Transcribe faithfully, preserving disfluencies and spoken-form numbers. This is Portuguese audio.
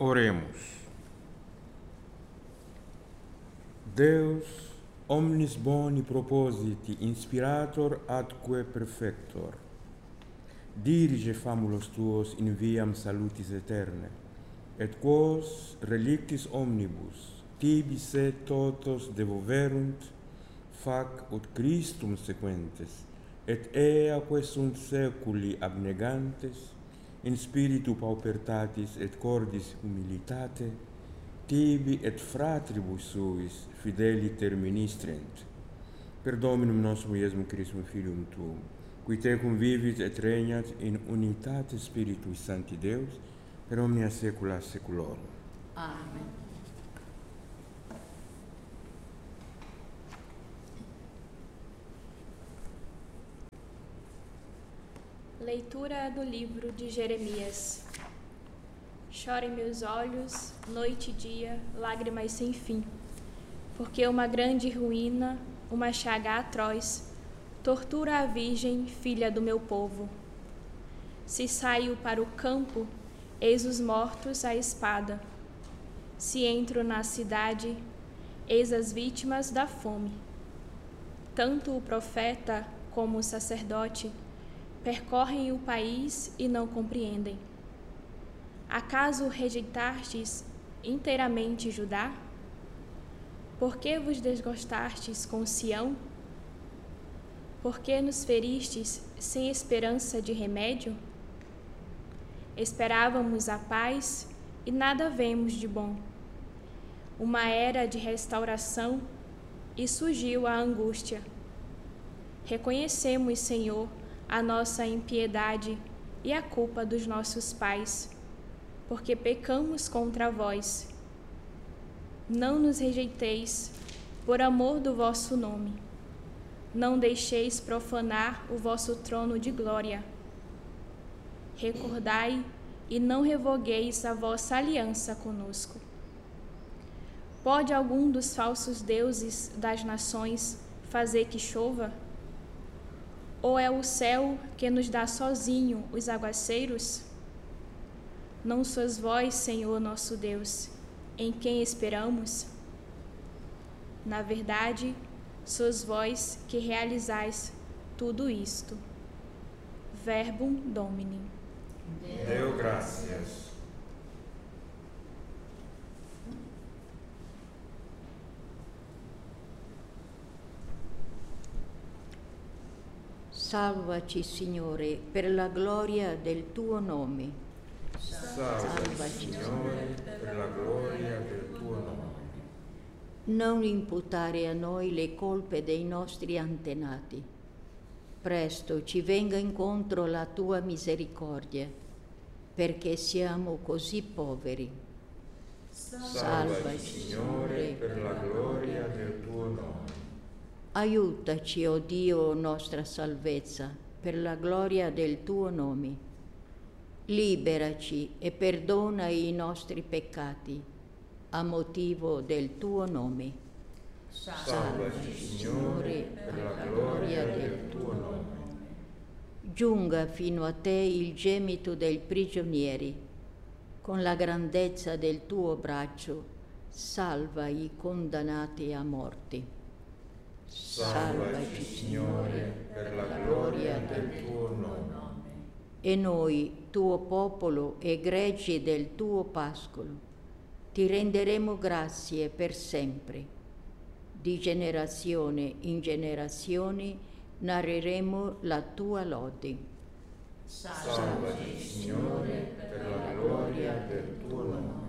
Oremos. Deus, omnis boni propositi, inspirator atque perfector, dirige famulos tuos in viam salutis aeterne, et quos relictis omnibus tibi se totos devoverunt, fac ut Christum sequentes, et eaque sunt seculi abnegantes, in spiritu paupertatis et cordis humilitate, tibi et fratribus suis fideliter ministrent. Per Dominum nostrum Iesum Christum Filium Tuum, qui tecum vivit et regnat in unitate Spiritui Sancti Deus, per omnia saecula saeculorum. Amen. Leitura do livro de Jeremias. Chorem meus olhos, noite e dia, lágrimas sem fim, porque uma grande ruína, uma chaga atroz, tortura a virgem, filha do meu povo. Se saio para o campo, eis os mortos à espada. Se entro na cidade, eis as vítimas da fome. Tanto o profeta como o sacerdote percorrem o país e não compreendem. Acaso rejeitastes inteiramente Judá? Por que vos desgostastes com Sião? Por que nos feristes sem esperança de remédio? Esperávamos a paz e nada vemos de bom. Uma era de restauração e surgiu a angústia. Reconhecemos, Senhor, a nossa impiedade e a culpa dos nossos pais, porque pecamos contra vós. Não nos rejeiteis por amor do vosso nome. Não deixeis profanar o vosso trono de glória. Recordai e não revogueis a vossa aliança conosco. Pode algum dos falsos deuses das nações fazer que chova? Ou é o céu que nos dá sozinho os aguaceiros? Não sois vós, Senhor nosso Deus, em quem esperamos? Na verdade, sois vós que realizais tudo isto. Verbum Domini. Deo gratias. Salvaci, Signore, per la gloria del tuo nome. Salvaci, Signore, per la gloria del tuo nome. Non imputare a noi le colpe dei nostri antenati. Presto ci venga incontro la tua misericordia, perché siamo così poveri. Salvaci, Signore, per la gloria del tuo nome. Aiutaci, o Dio, nostra salvezza, per la gloria del tuo nome. Liberaci e perdona i nostri peccati, a motivo del tuo nome. Salvaci, Signore, per la gloria del tuo nome. Giunga fino a te il gemito dei prigionieri. Con la grandezza del tuo braccio, salva i condannati a morte. Salvaci, Signore, per la gloria del tuo nome. E noi, tuo popolo e greggi del tuo pascolo, ti renderemo grazie per sempre. Di generazione in generazione narreremo la tua lode. Salvaci, Signore, per la gloria del tuo nome.